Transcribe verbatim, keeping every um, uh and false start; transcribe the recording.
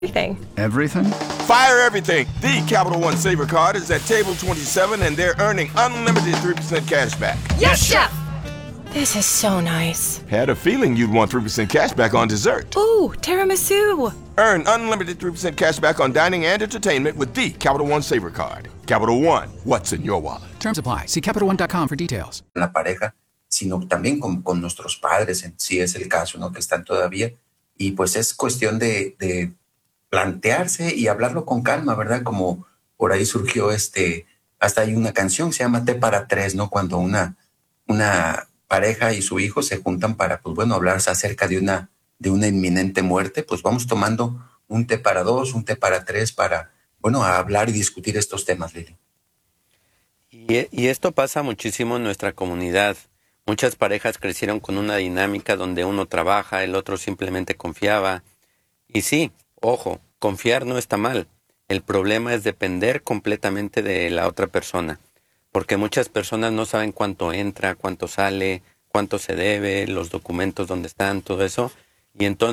Everything. Everything? Fire everything. The Capital One Saver Card is at table twenty-seven, and they're earning unlimited three percent cash back. Yes, Chef! This is so nice. Had a feeling you'd want three percent cash back on dessert. Ooh, tiramisu. Earn unlimited three percent cash back on dining and entertainment with the Capital One Saver Card. Capital One, what's in your wallet? Terms apply. See Capital One dot com for details. La pareja, sino también con, con nuestros padres, en sí es el caso, ¿no? Que están todavía. Y pues es cuestión de, de plantearse y hablarlo con calma, ¿verdad? Como por ahí surgió este, hasta hay una canción que se llama Té para tres, ¿no? Cuando una, una pareja y su hijo se juntan para, pues bueno, hablarse acerca de una, de una inminente muerte, pues vamos tomando un té para dos, un té para tres, para, bueno, a hablar y discutir estos temas, Lili. Y, y esto pasa muchísimo en nuestra comunidad. Muchas parejas crecieron con una dinámica donde uno trabaja, el otro simplemente confiaba. Y sí, ojo, confiar no está mal. El problema es depender completamente de la otra persona. Porque muchas personas no saben cuánto entra, cuánto sale, cuánto se debe, los documentos dónde están, todo eso. Y entonces